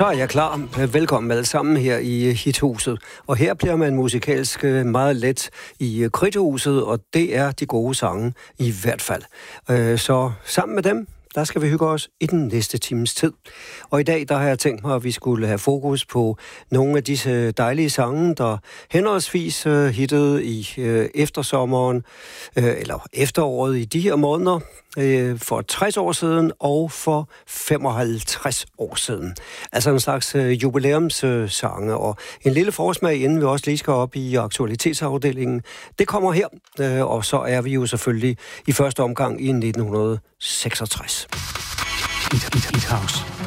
Så er jeg klar. Velkommen alle sammen her i Hithuset. Og her bliver man musikalsk meget let i Kridthuset, og det er de gode sange i hvert fald. Så sammen med dem, der skal vi hygge os i den næste times tid. Og i dag, der har jeg tænkt mig, at vi skulle have fokus på nogle af disse dejlige sange, der henholdsvis hittede i eftersommeren, eller efteråret i de her måneder, for 60 år siden og for 55 år siden. Altså en slags jubilæumssange, og en lille forsmag, inden vi også lige skal op i aktualitetsafdelingen. Det kommer her, og så er vi jo selvfølgelig i første omgang i 1966. Hit House.